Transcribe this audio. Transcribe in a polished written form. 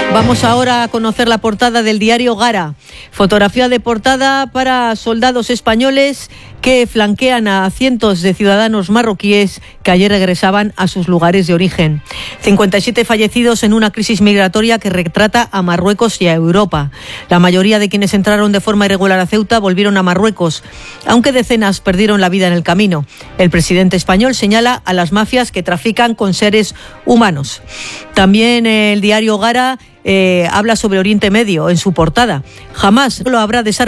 Vamos ahora a conocer la portada del diario Gara. Fotografía de portada para soldados españoles que flanquean a cientos de ciudadanos marroquíes que ayer regresaban a sus lugares de origen. 57 fallecidos en una crisis migratoria que retrata a Marruecos y a Europa. La mayoría de quienes entraron de forma irregular a Ceuta volvieron a Marruecos, aunque decenas perdieron la vida en el camino. El presidente español señala a las mafias que trafican con seres humanos. También el diario Gara habla sobre Oriente Medio en su portada. Jamás lo habrá desarrollado